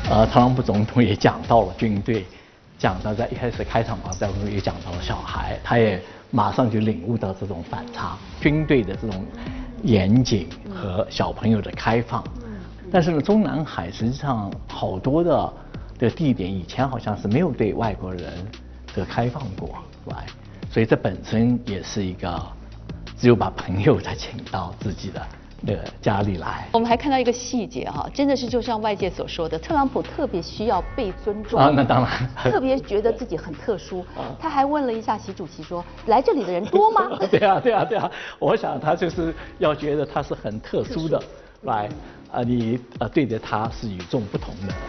特朗普总统也讲到了军队，讲到在一开始开场发表中也讲到了小孩，他也马上就领悟到这种反差，军队的这种严谨和小朋友的开放。但是呢，中南海实际上好多的地点以前好像是没有对外国人这个开放过，所以这本身也是一个只有把朋友才请到自己的家里来。 我们还看到一个细节哈，真的是就像外界所说的，特朗普特别需要被尊重啊，那当然， 特别觉得自己很特殊。他还问了一下习主席说：“来这里的人多吗？” 对啊，我想他就是要觉得他是很特殊的，你对待他是与众不同的。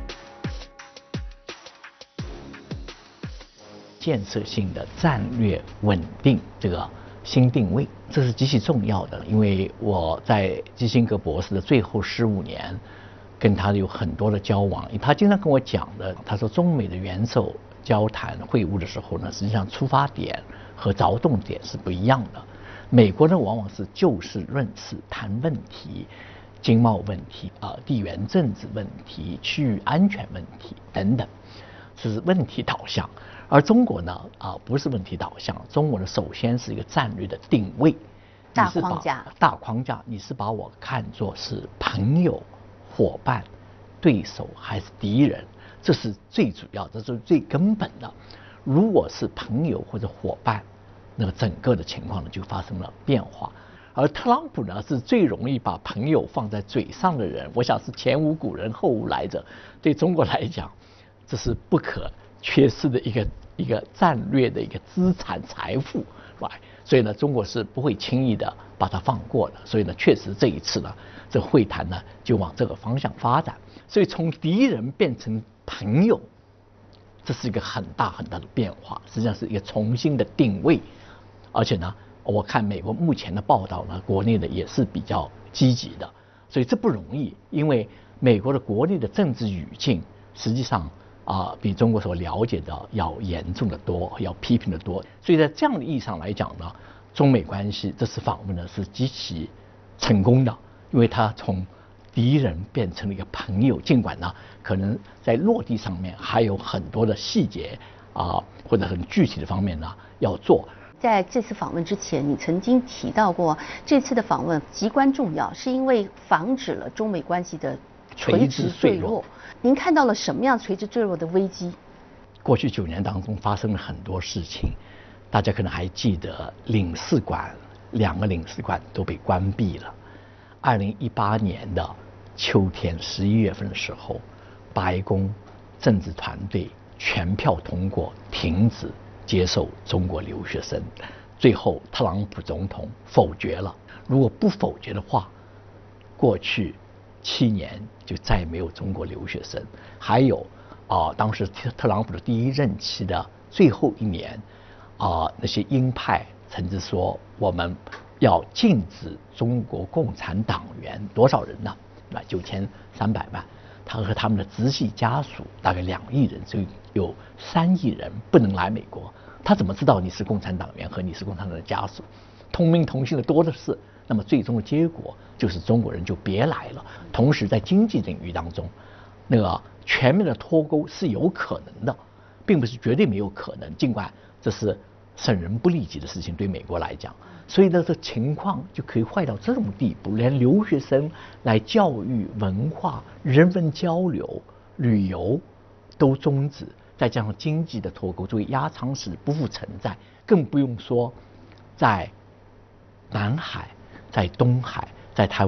建设性的战略稳定这个新定位，这是极其重要的。因为我在基辛格博士的最后15年，跟他有很多的交往，他经常跟我讲的，他说中美的元首交谈会晤的时候呢，实际上出发点和着重点是不一样的。美国呢，往往是就事论事谈问题，经贸问题地缘政治问题、区域安全问题等等，是问题导向。而中国呢，不是问题导向，中国呢首先是一个战略的定位， 大框架， 你是把我看作是朋友、伙伴、对手还是敌人？这是最主要，这是最根本的。如果是朋友或者伙伴，那么整个的情况呢就发生了变化。而特朗普呢是最容易把朋友放在嘴上的人，我想是前无古人后无来者。对中国来讲，这是不可缺失的一个战略的一个资产财富，所以呢，中国是不会轻易的把它放过的。所以呢，确实这一次呢，这会谈呢就往这个方向发展。所以从敌人变成朋友，这是一个很大的变化，实际上是一个重新的定位。而且呢，我看美国目前的报道呢，国内的也是比较积极的，所以这不容易，因为美国的国内的政治语境实际上比中国所了解的要严重的多，要批评的多。所以在这样的意义上来讲呢，中美关系这次访问呢是极其成功的，因为它从敌人变成了一个朋友。尽管呢，可能在落地上面还有很多的细节或者很具体的方面呢要做。 在这次访问之前，你曾经提到过，这次的访问极关重要，是因为防止了中美关系的垂直坠落。您看到了什么样垂直坠落的危机？ 过去9年当中发生了很多事情，大家可能还记得2个领事馆都被关闭了。2018年的秋天11月份的时候，白宫政治团队全票通过停止接受中国留学生，最后特朗普总统否决了。如果不否决的话，过去7年就再没有中国留学生。还有当时特朗普的第1任期的最后1年那些鹰派甚至说我们要禁止中国共产党员，多少人呢？9300万。他和他们的直系家属大概2亿人，所以有3亿人不能来美国。他怎么知道你是共产党员和你是共产党的家属？同名同姓的多的是。那么最终的结果就是中国人就别来了。同时在经济领域当中，那个全面的脱钩是有可能的，并不是绝对没有可能。尽管这是损人不利己的事情，对美国来讲，所以呢，这情况就可以坏到这种地步，连留学生来教育、文化、人文交流、旅游都终止，再加上经济的脱钩，作为压舱石不复存在，更不用说在南海、在东海、在台湾。